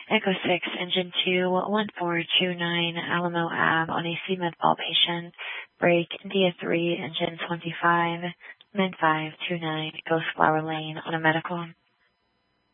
Echo 6, Engine 2, 1429, Alamo Ave on AC Medball patient. Break, India 3, Engine 25, 9529, Ghost Flower Lane on a medical.